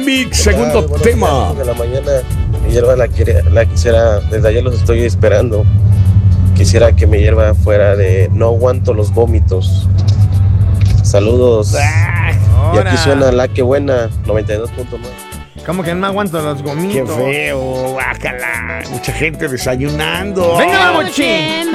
Mix, segundo Buenos tema. días, de la mañana. Mi hierba la quisiera, desde ayer los estoy esperando. Quisiera que mi hierba fuera de no aguanto los vómitos. Saludos. Y aquí suena La Que Buena, 92.9. ¿Cómo que no aguanto los Qué gomitos? feo, guácala. Mucha gente desayunando. ¡Venga, Mochi!